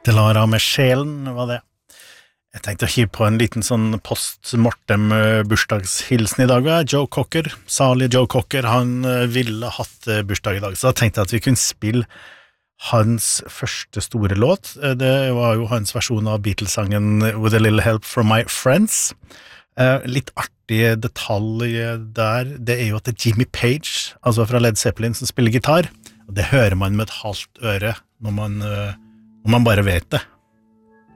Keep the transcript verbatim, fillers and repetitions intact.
Det Lara med sjelen, var det. Jeg tenkte å hive på en liten sånn post-mortem bursdagshilsen i dag. Joe Cocker, salig Joe Cocker, han ville hatt bursdag i dag, så da tenkte jeg at vi kunne spille hans første store låt. Det var jo hans versjon av Beatles-sangen With a Little Help from My Friends. Litt artig detalj der, det er jo at det er Jimmy Page, altså fra Led Zeppelin, som spiller gitar, og det hører man med et halvt øre når man, når man bare vet det.